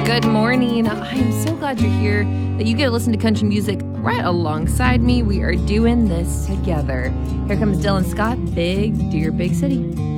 Good morning. I am so glad you're here, that you get to listen to country music right alongside me. We are doing this together. Here comes Dylan Scott, Big Dear Big City.